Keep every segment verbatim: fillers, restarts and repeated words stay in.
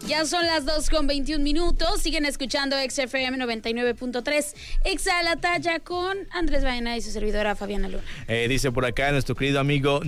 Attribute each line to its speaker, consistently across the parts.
Speaker 1: Ya son las dos con veintiún minutos. Siguen escuchando X F M noventa y nueve punto tres. Exa la talla con Andrés Baena y su servidora Fabiana Luna.
Speaker 2: Eh, dice por acá nuestro querido amigo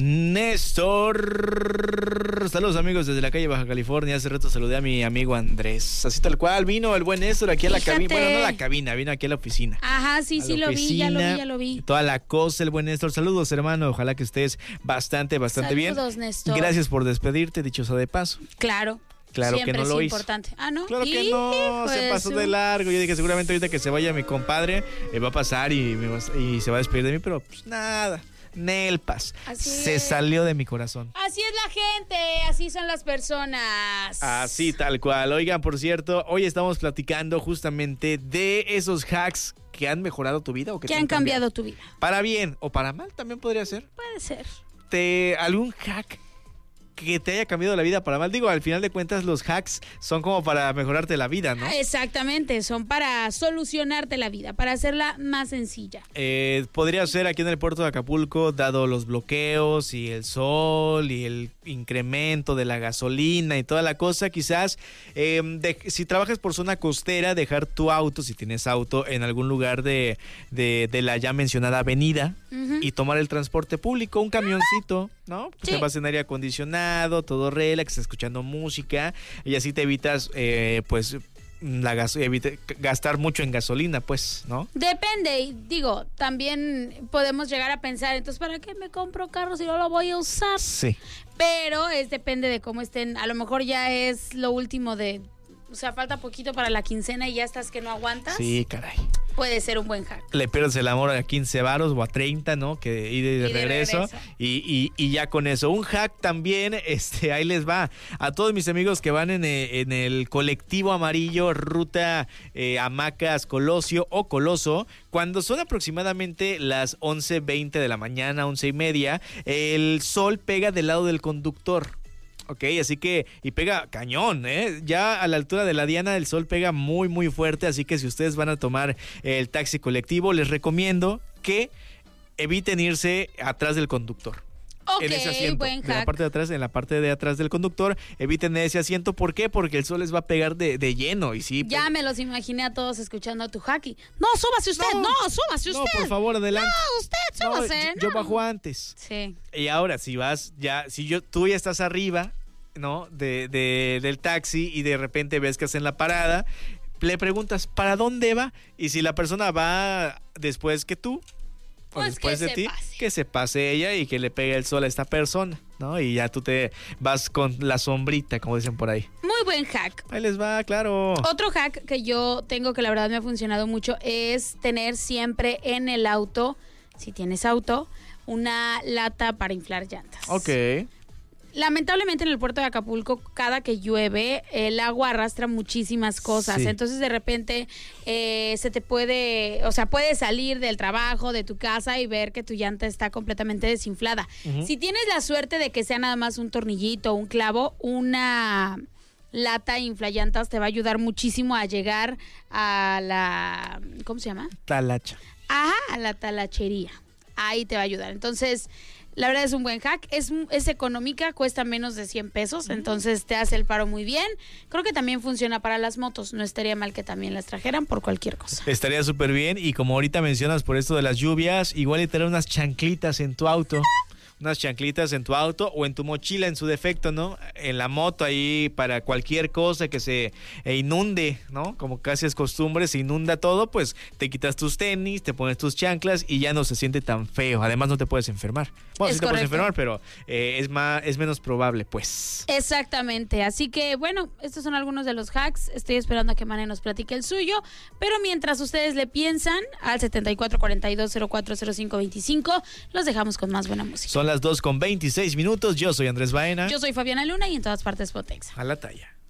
Speaker 2: Néstor. Saludos, amigos, desde la calle Baja California. Hace rato saludé a mi amigo Andrés. Así tal cual, vino el buen Néstor aquí a la cabina. Bueno, no a la cabina, vino aquí a la oficina.
Speaker 1: Ajá, sí, sí, lo vi, ya lo vi, ya lo vi.
Speaker 2: Toda la cosa, el buen Néstor. Saludos, hermano. Ojalá que estés bastante, bastante bien.
Speaker 1: Saludos, Néstor.
Speaker 2: Gracias por despedirte, dicho sea de paso.
Speaker 1: Claro.
Speaker 2: Claro
Speaker 1: Siempre
Speaker 2: que no
Speaker 1: es
Speaker 2: lo hizo.
Speaker 1: Importante. Ah, ¿no?
Speaker 2: Claro que no, se pasó de largo. Yo dije, seguramente ahorita que se vaya mi compadre, eh, va a pasar y, me va, y se va a despedir de mí, pero pues nada. Nelpas.
Speaker 1: Así
Speaker 2: se
Speaker 1: es.
Speaker 2: salió de mi corazón.
Speaker 1: Así es la gente, así son las personas.
Speaker 2: Así tal cual. Oigan, por cierto, hoy estamos platicando justamente de esos hacks que han mejorado tu vida o que,
Speaker 1: que
Speaker 2: te
Speaker 1: han cambiado,
Speaker 2: cambiado
Speaker 1: tu vida.
Speaker 2: Para bien o para mal también podría ser.
Speaker 1: Puede ser.
Speaker 2: Te, algún hack que te haya cambiado la vida para mal. Digo, al final de cuentas los hacks son como para mejorarte la vida, ¿no?
Speaker 1: Exactamente, son para solucionarte la vida, para hacerla más sencilla.
Speaker 2: Eh, podría ser aquí en el puerto de Acapulco, dado los bloqueos y el sol y el incremento de la gasolina y toda la cosa, quizás eh, de, si trabajas por zona costera, dejar tu auto, si tienes auto, en algún lugar de, de, de la ya mencionada avenida, uh-huh, y tomar el transporte público, un camioncito, ¿no? Pues sí. Te vas en aire acondicionado, todo relax, escuchando música, y así te evitas, eh, pues, la gas evita, gastar mucho en gasolina, pues, ¿no?
Speaker 1: Depende, y digo, también podemos llegar a pensar, entonces, ¿para qué me compro carro si no lo voy a usar?
Speaker 2: Sí.
Speaker 1: Pero es depende de cómo estén, a lo mejor ya es lo último de, o sea, falta poquito para la quincena y ya estás que no aguantas.
Speaker 2: Sí, caray.
Speaker 1: Puede ser un buen hack.
Speaker 2: Le pierdes el amor a quince varos o a treinta, ¿no? Que y de, de, y de regreso, regreso. Y, y, y ya con eso. Un hack también, este, ahí les va. A todos mis amigos que van en, en el colectivo amarillo, ruta eh, Hamacas Colosio o Coloso, cuando son aproximadamente las once veinte de la mañana, once y media, el sol pega del lado del conductor. Ok, así que, y pega cañón, ¿eh? Ya a la altura de la Diana el sol pega muy, muy fuerte, así que si ustedes van a tomar el taxi colectivo, les recomiendo que eviten irse atrás del conductor.
Speaker 1: Ok,
Speaker 2: en ese asiento,
Speaker 1: buen hack.
Speaker 2: En la parte de atrás, en la parte de atrás del conductor, eviten ese asiento. ¿Por qué? Porque el sol les va a pegar de, de lleno. Y sí,
Speaker 1: ya pe- me los imaginé a todos escuchando tu hacky. No, súbase usted, no, no súbase usted.
Speaker 2: No, por favor, adelante.
Speaker 1: No, usted, súbase.
Speaker 2: No, yo, yo bajo antes.
Speaker 1: Sí.
Speaker 2: Y ahora, si vas, ya, si yo, tú ya estás arriba, ¿no? De, de, del taxi y de repente ves que hacen la parada, le preguntas, ¿para dónde va? Y si la persona va después que tú,
Speaker 1: pues
Speaker 2: después
Speaker 1: que
Speaker 2: de
Speaker 1: se
Speaker 2: ti,
Speaker 1: pase.
Speaker 2: que se pase ella y que le pegue el sol a esta persona, ¿no? Y ya tú te vas con la sombrita, como dicen por ahí.
Speaker 1: Muy buen hack.
Speaker 2: Ahí les va, claro.
Speaker 1: Otro hack que yo tengo que la verdad me ha funcionado mucho es tener siempre en el auto, si tienes auto, una lata para inflar llantas.
Speaker 2: Ok.
Speaker 1: Lamentablemente en el puerto de Acapulco, cada que llueve, el agua arrastra muchísimas cosas. Sí. Entonces, de repente, eh, se te puede, o sea, puedes salir del trabajo, de tu casa y ver que tu llanta está completamente desinflada. Uh-huh. Si tienes la suerte de que sea nada más un tornillito, un clavo, una lata inflallantas te va a ayudar muchísimo a llegar a la, ¿cómo se llama?
Speaker 2: Talacha.
Speaker 1: Ajá, a la talachería. Ahí te va a ayudar. Entonces, la verdad es un buen hack, es, es económica, cuesta menos de cien pesos, mm. entonces te hace el paro muy bien. Creo que también funciona para las motos, no estaría mal que también las trajeran por cualquier cosa.
Speaker 2: Estaría súper bien, y como ahorita mencionas por esto de las lluvias, igual y tener unas chanclitas en tu auto. Unas chanclitas en tu auto o en tu mochila en su defecto, ¿no? En la moto ahí para cualquier cosa que se inunde, ¿no? Como casi es costumbre, se inunda todo, pues te quitas tus tenis, te pones tus chanclas y ya no se siente tan feo. Además no te puedes enfermar. Bueno,
Speaker 1: es
Speaker 2: sí te
Speaker 1: correcto.
Speaker 2: puedes enfermar, pero eh, es más, es menos probable, pues.
Speaker 1: Exactamente. Así que, bueno, estos son algunos de los hacks. Estoy esperando a que Mane nos platique el suyo. Pero mientras ustedes le piensan, al setenta y cuatro cuarenta y dos cero cuatro cero cinco veinticinco, los dejamos con más buena música.
Speaker 2: Son las dos con veintiséis minutos. Yo soy Andrés Baena.
Speaker 1: Yo soy Fabiana Luna y en todas partes Potex.
Speaker 2: A la talla.